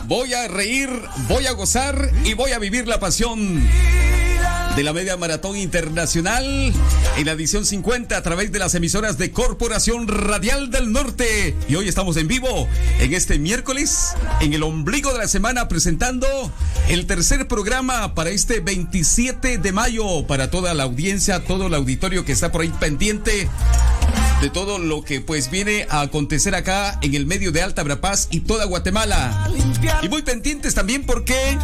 voy a reír, voy a gozar y voy a vivir la pasión de la Media Maratón Internacional en la edición 50 a través de las emisoras de Corporación Radial del Norte. Y hoy estamos en vivo en este miércoles, en el ombligo de la semana, presentando el tercer programa para este 27 de mayo, para toda la audiencia, todo el auditorio que está por ahí pendiente de todo lo que pues viene a acontecer acá en el medio de Alta Verapaz y toda Guatemala. Y muy pendientes también porque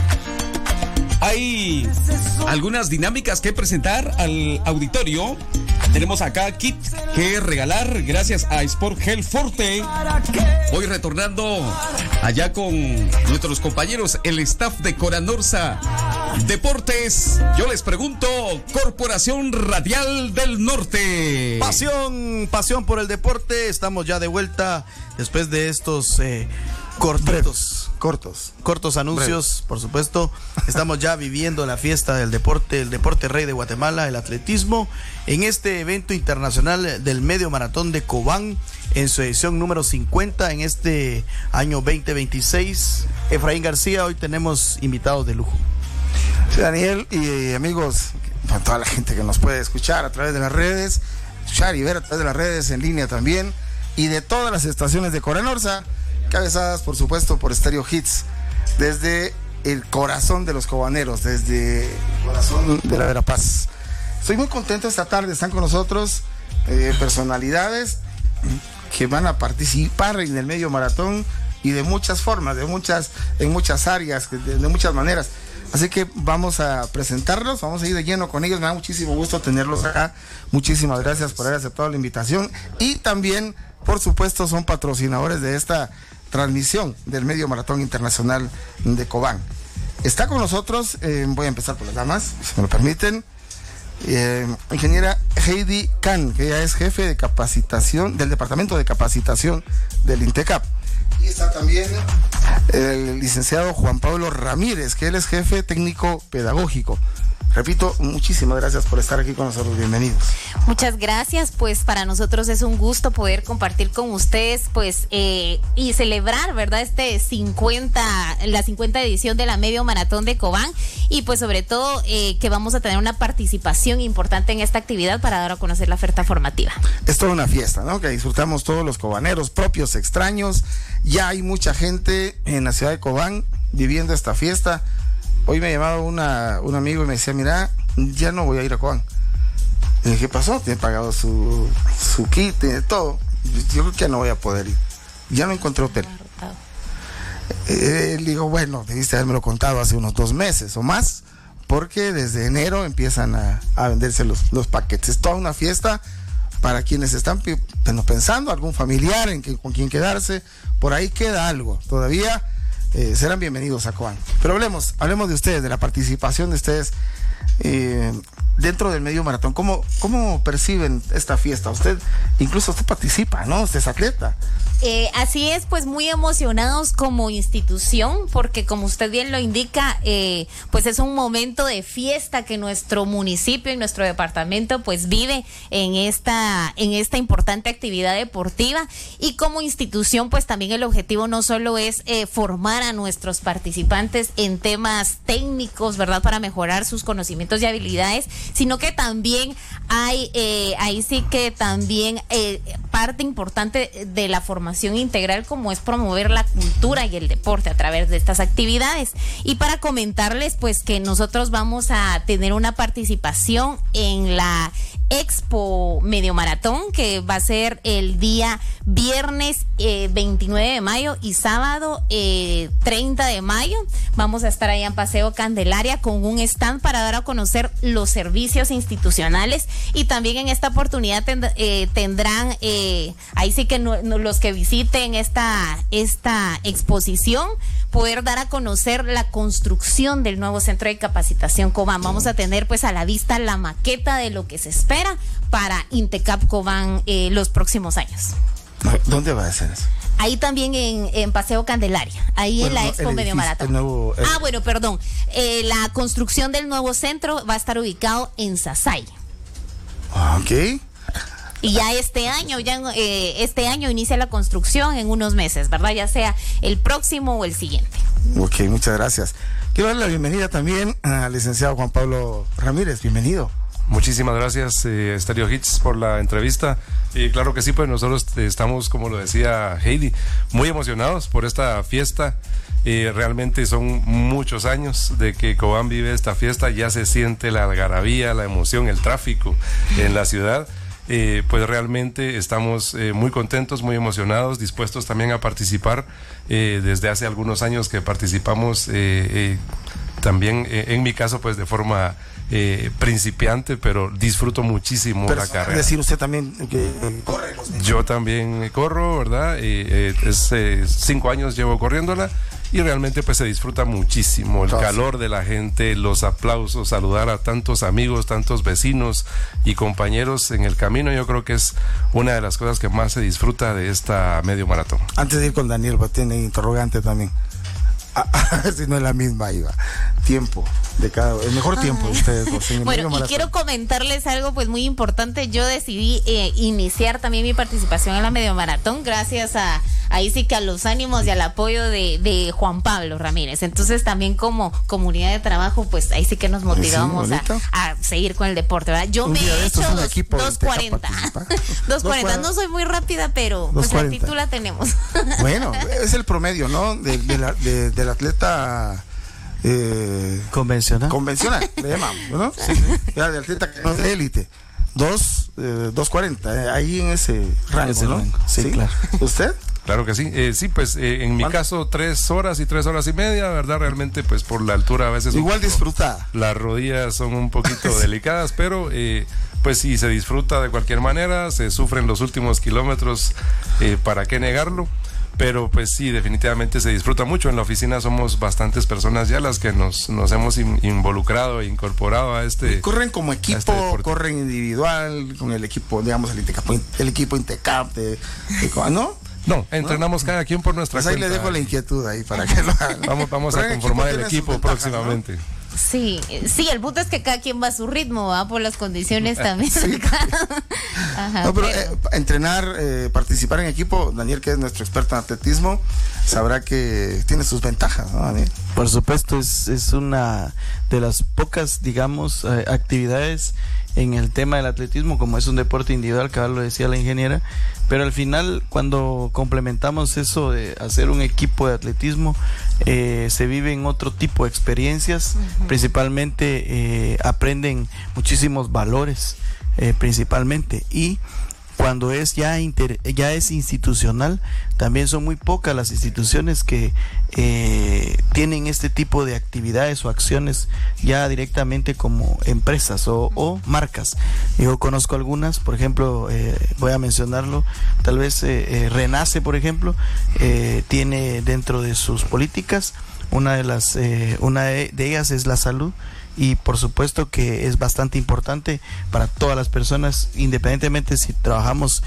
hay algunas dinámicas que presentar al auditorio. Tenemos acá kit que regalar gracias a Sport Health Forte. Voy retornando allá con nuestros compañeros, el staff de Coranorsa Deportes. Yo les pregunto, Corporación Radial del Norte. Pasión por el deporte. Estamos ya de vuelta después de estos cortos anuncios, por supuesto. Estamos ya viviendo la fiesta del deporte, el deporte rey de Guatemala, el atletismo, en este evento internacional del Medio Maratón de Cobán, en su edición número 50, en este año 2026. Efraín García, hoy tenemos invitados de lujo. Sí, Daniel y amigos, para toda la gente que nos puede escuchar a través de las redes, escuchar y ver a través de las redes en línea también, y de todas las estaciones de Coranorsa, cabezadas por supuesto por Stereo Hits, desde el corazón de los cobaneros, desde el corazón de la Verapaz. Estoy muy contento esta tarde, están con nosotros personalidades que van a participar en el medio maratón y de muchas formas, en muchas áreas, de muchas maneras. Así que vamos a presentarlos, vamos a ir de lleno con ellos. Me da muchísimo gusto tenerlos acá. Muchísimas gracias por haber aceptado la invitación. Y también, por supuesto, son patrocinadores de esta transmisión del Medio Maratón Internacional de Cobán. Está con nosotros, voy a empezar por las damas, si me lo permiten, ingeniera Heidi Kahn, que ella es jefe de capacitación del Departamento de Capacitación del INTECAP. Y está también el licenciado Juan Pablo Ramírez, que él es jefe técnico pedagógico. Repito, muchísimas gracias por estar aquí con nosotros, bienvenidos. Muchas gracias, pues para nosotros es un gusto poder compartir con ustedes, pues, y celebrar, ¿verdad? La 50 edición de la Medio Maratón de Cobán, y pues sobre todo que vamos a tener una participación importante en esta actividad para dar a conocer la oferta formativa. Es toda una fiesta, ¿no? Que disfrutamos todos los cobaneros, propios, extraños. Ya hay mucha gente en la ciudad de Cobán viviendo esta fiesta. Hoy me llamaba un amigo y me decía, mira, ya no voy a ir a Cobán. Y dije, ¿qué pasó? Tiene pagado su kit, tiene todo. Yo creo que ya no voy a poder ir. Ya no encontré hotel. Le digo, bueno, debiste habérmelo contado hace unos 2 meses o más, porque desde enero empiezan a venderse los paquetes. Es toda una fiesta para quienes están pensando, algún familiar con quien quedarse. Por ahí queda algo. Todavía serán bienvenidos a Cobán. Pero hablemos de ustedes, de la participación de ustedes dentro del medio maratón. ¿Cómo perciben esta fiesta? Incluso usted participa, ¿no? Usted es atleta. Así es, pues muy emocionados como institución, porque como usted bien lo indica, pues es un momento de fiesta que nuestro municipio y nuestro departamento pues vive en esta importante actividad deportiva, y como institución pues también el objetivo no solo es formar a nuestros participantes en temas técnicos, ¿verdad? Para mejorar sus conocimientos y habilidades, sino que también hay, ahí sí que también parte importante de la formación integral, como es promover la cultura y el deporte a través de estas actividades. Y para comentarles pues que nosotros vamos a tener una participación en la Expo Medio Maratón, que va a ser el día viernes 29 de mayo y sábado 30 de mayo. Vamos a estar allá en Paseo Candelaria con un stand para dar a conocer los servicios institucionales, y también en esta oportunidad tendrán ahí sí que los que visiten esta exposición, poder dar a conocer la construcción del nuevo centro de capacitación Cobán. Vamos a tener pues a la vista la maqueta de lo que se espera para INTECAP Cobán los próximos años. ¿Dónde va a ser eso? Ahí también en Paseo Candelaria, ahí en la Expo Medio Maratón. La construcción del nuevo centro va a estar ubicado en Sasay. Ok. Y ya este año inicia la construcción en unos meses, ¿verdad? Ya sea el próximo o el siguiente. Ok, muchas gracias. Quiero darle la bienvenida también al licenciado Juan Pablo Ramírez. Bienvenido. Muchísimas gracias, Stereo Hits, por la entrevista. Y claro que sí, pues nosotros estamos, como lo decía Heidi, muy emocionados por esta fiesta. Realmente son muchos años de que Cobán vive esta fiesta, ya se siente la algarabía, la emoción, el tráfico en la ciudad. Pues realmente estamos muy contentos, muy emocionados, dispuestos también a participar. Desde hace algunos años que participamos, también en mi caso pues de forma principiante, pero disfruto muchísimo la carrera. Es decir, usted también corre. Yo también corro, ¿verdad? 5 años llevo corriéndola y realmente pues se disfruta muchísimo el calor de la gente, los aplausos, saludar a tantos amigos, tantos vecinos y compañeros en el camino. Yo creo que es una de las cosas que más se disfruta de esta medio maratón. Antes de ir con Daniel, pues tiene interrogante también. Si no es la misma, Iva. Tiempo de cada, el mejor tiempo de ustedes dos. Bueno, y quiero comentarles algo pues muy importante. Yo decidí iniciar también mi participación en la medio maratón gracias a ahí sí que a los ánimos y al apoyo de Juan Pablo Ramírez. Entonces también como comunidad de trabajo, pues ahí sí que nos motivamos a seguir con el deporte, ¿verdad? Yo me he hecho 2:40. 2:40. No soy muy rápida, pero pues la actitud la tenemos. Bueno, es el promedio, ¿no? Del atleta convencional, le llamamos, ¿no? Sí. Ya, del atleta que no es de élite. 2:40, ahí en ese rango, ¿no? Sí, claro. ¿Usted? Claro que sí, sí, pues en mi caso 3 horas y 3 horas y media, ¿verdad? Realmente pues por la altura a veces... Igual disfrutada. Las rodillas son un poquito delicadas, pero pues sí, se disfruta de cualquier manera, se sufren los últimos kilómetros, ¿para qué negarlo? Pero pues sí, definitivamente se disfruta mucho. En la oficina somos bastantes personas ya las que nos hemos involucrado e incorporado a este... ¿Corren como equipo, corren individual, con el equipo, digamos, el equipo Intecap, ¿no? No, entrenamos cada quien por nuestra cuenta. Ahí le dejo la inquietud ahí para que lo hagan. Vamos a conformar el equipo próximamente, ¿no? Sí, el punto es que cada quien va a su ritmo, va por las condiciones también. Sí. Ajá, no, pero entrenar, participar en equipo, Daniel, que es nuestro experto en atletismo, sabrá que tiene sus ventajas, ¿no, Daniel? Por supuesto, es una de las pocas, digamos, actividades en el tema del atletismo, como es un deporte individual, que lo decía la ingeniera, pero al final cuando complementamos eso de hacer un equipo de atletismo, se viven otro tipo de experiencias, principalmente aprenden muchísimos valores, principalmente, y cuando es ya es institucional, también son muy pocas las instituciones que tienen este tipo de actividades o acciones ya directamente como empresas o marcas. Yo conozco algunas, por ejemplo, voy a mencionarlo, tal vez Renace, por ejemplo, tiene dentro de sus políticas una de ellas es la salud. Y por supuesto que es bastante importante para todas las personas, independientemente si trabajamos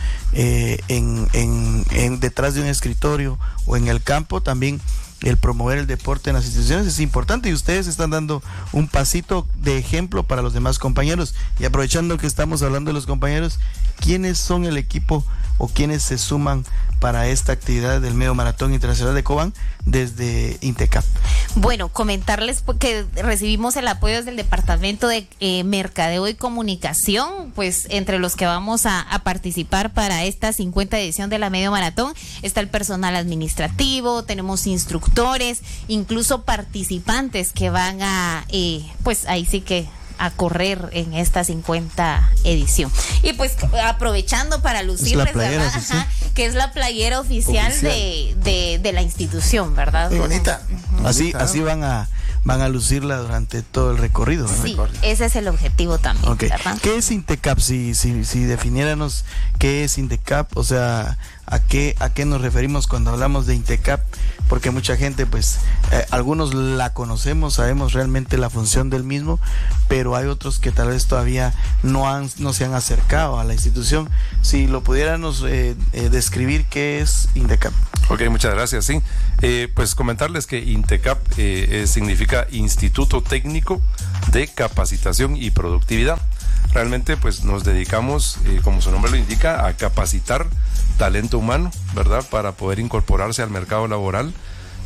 detrás de un escritorio o en el campo, también el promover el deporte en las instituciones es importante, y ustedes están dando un pasito de ejemplo para los demás compañeros. Y aprovechando que estamos hablando de los compañeros, ¿quiénes son el equipo o quiénes se suman para esta actividad del Medio Maratón Internacional de Cobán desde Intecap? Bueno, comentarles que recibimos el apoyo desde el Departamento de Mercadeo y Comunicación, pues entre los que vamos a participar para esta 50 edición de la Medio Maratón está el personal administrativo, tenemos instructores, incluso participantes que van a, pues ahí sí que a correr en esta 50 edición. Y pues aprovechando para lucirles, ¿verdad? Ajá, que es la playera oficial. De la institución, ¿verdad? Muy bonita. Así van a lucirla durante todo el recorrido, ¿no? Sí, ese es el objetivo también, okay. ¿Verdad? ¿Qué es Intecap? Si definiéramos qué es Intecap, o sea, ¿a qué nos referimos cuando hablamos de Intecap? Porque mucha gente, pues, algunos la conocemos, sabemos realmente la función del mismo, pero hay otros que tal vez todavía no se han acercado a la institución. Si lo pudiéramos describir, ¿qué es Intecap? Ok, muchas gracias, sí. Pues comentarles que Intecap significa Instituto Técnico de Capacitación y Productividad. realmente pues nos dedicamos, como su nombre lo indica, a capacitar talento humano, ¿verdad? Para poder incorporarse al mercado laboral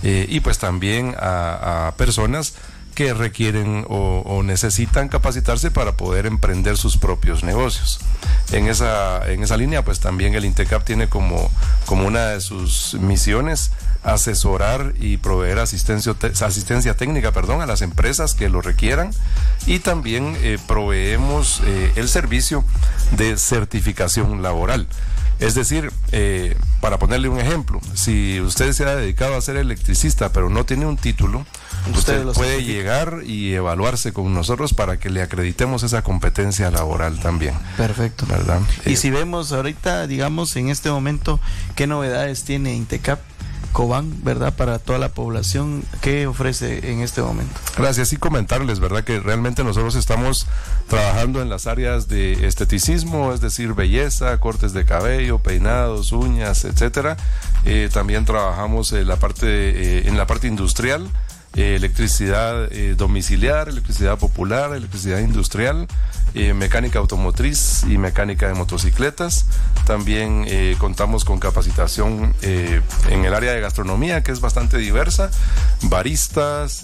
y pues también a personas que requieren o necesitan capacitarse para poder emprender sus propios negocios. En esa línea, pues también el INTECAP tiene como una de sus misiones asesorar y proveer asistencia técnica, a las empresas que lo requieran, y también proveemos el servicio de certificación laboral. Es decir, para ponerle un ejemplo, si usted se ha dedicado a ser electricista pero no tiene un título, usted puede llegar y evaluarse con nosotros para que le acreditemos esa competencia laboral también. Perfecto. ¿Verdad? Y si vemos ahorita, digamos, en este momento, ¿qué novedades tiene INTECAP Cobán, verdad, para toda la población? ¿Qué ofrece en este momento? Gracias, y comentarles, verdad, que realmente nosotros estamos trabajando en las áreas de esteticismo, es decir, belleza, cortes de cabello, peinados, uñas, etcétera. También trabajamos en la parte industrial, electricidad domiciliar, electricidad popular, electricidad industrial, mecánica automotriz y mecánica de motocicletas. También contamos con capacitación en el área de gastronomía, que es bastante diversa: baristas,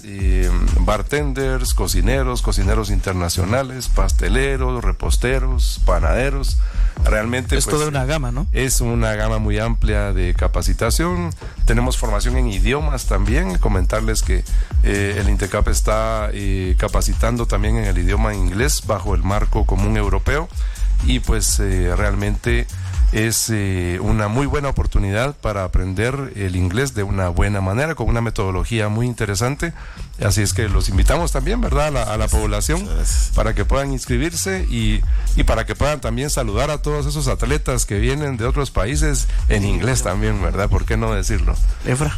bartenders, cocineros internacionales, pasteleros, reposteros, panaderos. Realmente es toda una gama, ¿no? Es una gama muy amplia de capacitación. Tenemos formación en idiomas también. Comentarles que el INTECAP está capacitando también en el idioma inglés bajo el marco común europeo, y pues realmente es una muy buena oportunidad para aprender el inglés de una buena manera, con una metodología muy interesante. Así es que los invitamos también, ¿verdad?, a la población, para que puedan inscribirse y para que puedan también saludar a todos esos atletas que vienen de otros países en inglés también, ¿verdad? ¿Por qué no decirlo? Efra,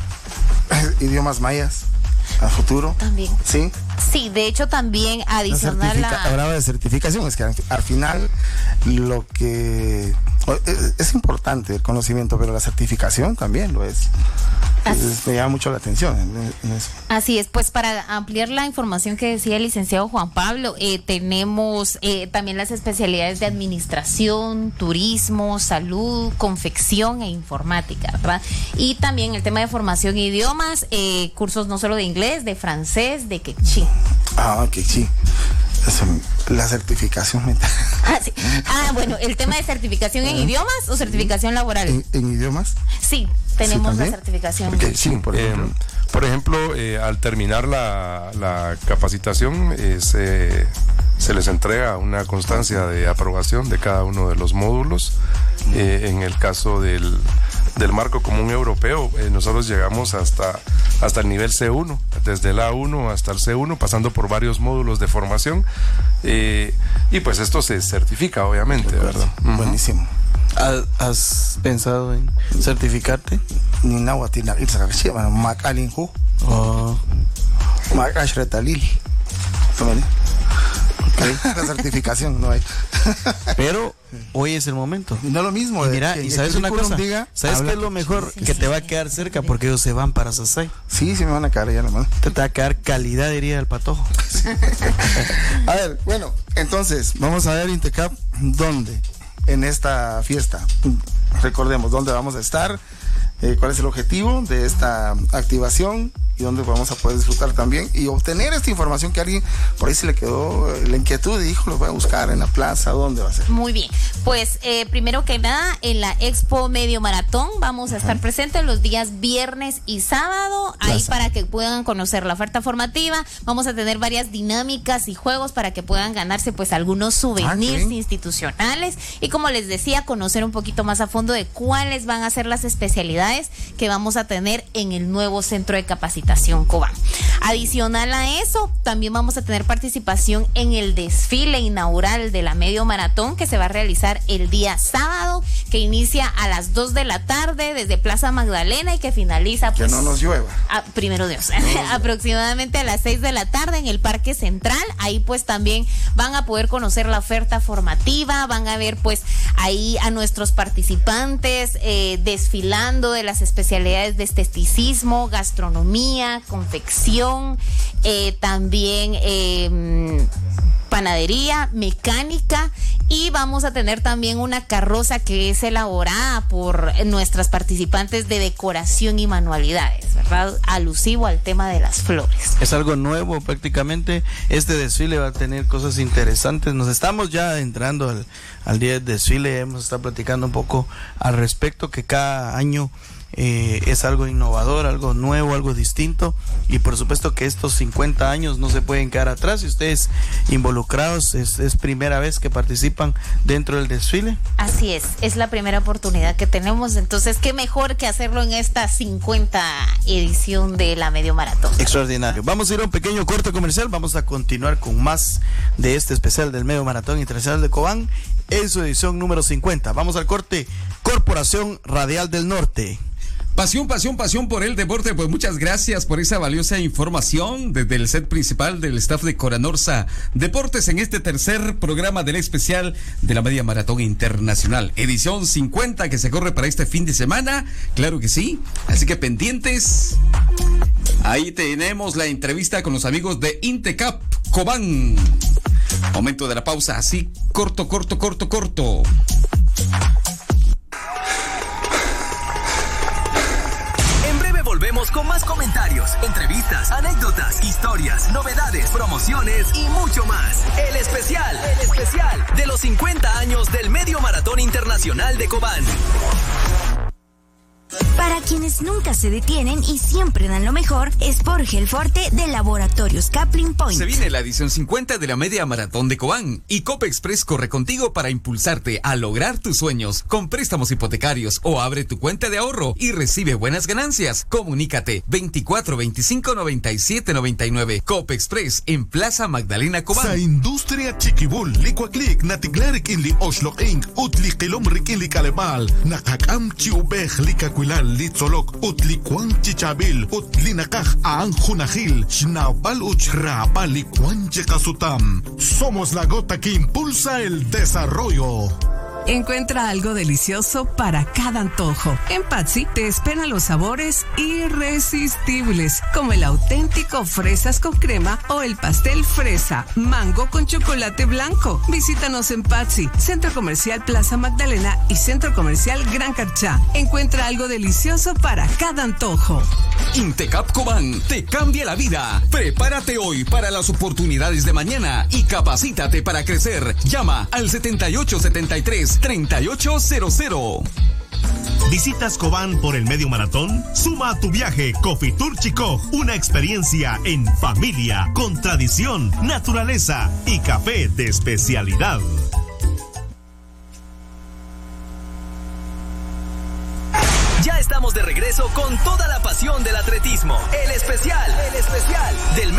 idiomas mayas a futuro. También. Sí. Sí, de hecho también adicional hablaba de certificación, es que al final lo que es importante el conocimiento, pero la certificación también lo es. Me llama mucho la atención en eso. Así es, pues para ampliar la información que decía el licenciado Juan Pablo, tenemos también las especialidades de administración, turismo, salud, confección e informática, ¿verdad? Y también el tema de formación en idiomas, cursos no solo de inglés, de francés, de quechí. Quechí. La certificación. Sí. Bueno, el tema de certificación en idiomas o certificación laboral. ¿En idiomas? Sí, tenemos la certificación. Okay, sí, por ejemplo, al terminar la capacitación, se les entrega una constancia de aprobación de cada uno de los módulos. En el caso del marco común europeo, nosotros llegamos hasta el nivel C1, desde el A1 hasta el C1, pasando por varios módulos de formación, y pues esto se certifica, obviamente, ¿verdad? Buenísimo. ¿Has pensado en certificarte? Ni nada, tiene Macalinju. Macashretalil. La certificación no hay. Pero hoy es el momento. No lo mismo. Mira, y sabes una cosa, ¿sabes qué es lo mejor? Que te va a quedar cerca, porque ellos se van para Sasay. Sí, me van a quedar ya, hermano. Te va a quedar calidad, diría el Patojo. A ver, bueno, entonces vamos a ver, INTECAP, ¿dónde? En esta fiesta. Recordemos dónde vamos a estar, cuál es el objetivo de esta activación y dónde vamos a poder disfrutar también y obtener esta información que a alguien por ahí se le quedó la inquietud y dijo, lo voy a buscar en la plaza, ¿dónde va a ser? Muy bien, pues primero que nada en la Expo Medio Maratón vamos a estar presentes los días viernes y sábado, ahí para que puedan conocer la oferta formativa. Vamos a tener varias dinámicas y juegos para que puedan ganarse pues algunos souvenirs institucionales, y como les decía, conocer un poquito más a fondo de cuáles van a ser las especialidades que vamos a tener en el nuevo centro de capacitación Cobán. Adicional a eso, también vamos a tener participación en el desfile inaugural de la Medio Maratón, que se va a realizar el día sábado, que inicia a las 2 de la tarde desde Plaza Magdalena y que finaliza pues, que no nos llueva. Primero Dios, aproximadamente a las 6 de la tarde en el Parque Central. Ahí pues también van a poder conocer la oferta formativa, van a ver pues ahí a nuestros participantes desfilando de las especialidades de esteticismo, gastronomía, confección, también panadería, mecánica, y vamos a tener también una carroza que es elaborada por nuestras participantes de decoración y manualidades, ¿verdad? Alusivo al tema de las flores. Es algo nuevo prácticamente. Este desfile va a tener cosas interesantes. Nos estamos ya entrando al día del desfile. Hemos estado platicando un poco al respecto, que cada año es algo innovador, algo nuevo, algo distinto, y por supuesto que estos 50 años no se pueden quedar atrás. Y ustedes involucrados, es primera vez que participan dentro del desfile. Así es la primera oportunidad que tenemos, entonces qué mejor que hacerlo en esta 50 edición de la Medio Maratón. Extraordinario. Vamos a ir a un pequeño corte comercial, vamos a continuar con más de este especial del Medio Maratón Internacional de Cobán en su edición número 50. Vamos al corte. Corporación Radial del Norte. Pasión por el deporte. Pues muchas gracias por esa valiosa información desde el set principal del staff de Coranorsa Deportes en este tercer programa del especial de la Media Maratón Internacional, edición 50, que se corre para este fin de semana. Claro que sí, así que pendientes. Ahí tenemos la entrevista con los amigos de Intecap Cobán. Momento de la pausa, así corto. Volvemos con más comentarios, entrevistas, anécdotas, historias, novedades, promociones y mucho más. El especial de los 50 años del Medio Maratón Internacional de Cobán. Para quienes nunca se detienen y siempre dan lo mejor, es por Gelforte de Laboratorios Kaplan Point. Se viene la edición 50 de la Media Maratón de Cobán y Copexpress corre contigo para impulsarte a lograr tus sueños con préstamos hipotecarios o abre tu cuenta de ahorro y recibe buenas ganancias. Comunícate 24 25 97 99. Copexpress en Plaza Magdalena Cobán. Sa industria Chiquibul, Licuaclic, Natiglarik inli Oslo Inc, Utli Kilomrik inli Kalemal, Nakakam Chiubej, Likakuilal, Litzolok, Utli Kwan Chichabil, Utli Nakaj, Aanjunajil, Shnabal Uchra, Palikwan Chekasutam. Somos la gota que impulsa el desarrollo. Encuentra algo delicioso para cada antojo. En Patsy te esperan los sabores irresistibles, como el auténtico fresas con crema o el pastel fresa, mango con chocolate blanco. Visítanos en Patsy, Centro Comercial Plaza Magdalena y Centro Comercial Gran Carchá. Encuentra algo delicioso para cada antojo. Intecap Cobán te cambia la vida. Prepárate hoy para las oportunidades de mañana y capacítate para crecer. Llama al 7873 3800. ¿Visitas Cobán por el Medio Maratón? Suma a tu viaje Cofitur Chico, una experiencia en familia, con tradición, naturaleza y café de especialidad. Ya estamos de regreso con toda la pasión del atletismo. El especial